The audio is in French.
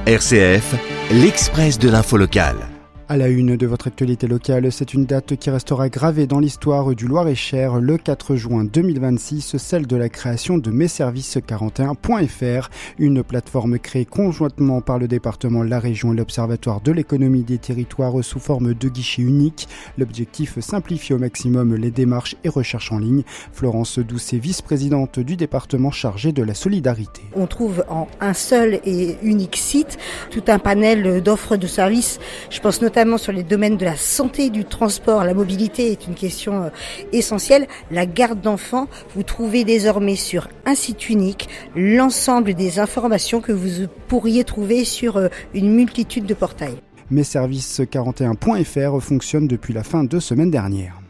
RCF, l'Express de l'info locale. À la une de votre actualité locale, c'est une date qui restera gravée dans l'histoire du Loir-et-Cher, le 4 juin 2026, celle de la création de messervices41.fr, une plateforme créée conjointement par le département, la région et l'Observatoire de l'économie des territoires sous forme de guichet unique. L'objectif, simplifier au maximum les démarches et recherches en ligne. Florence Doucet, vice-présidente du département chargée de la solidarité. On trouve en un seul et unique site tout un panel d'offres de services. Je pense notamment sur les domaines de la santé, du transport. La mobilité est une question essentielle. La garde d'enfants, vous trouvez désormais sur un site unique l'ensemble des informations que vous pourriez trouver sur une multitude de portails. Messervices41.fr fonctionne depuis la fin de semaine dernière.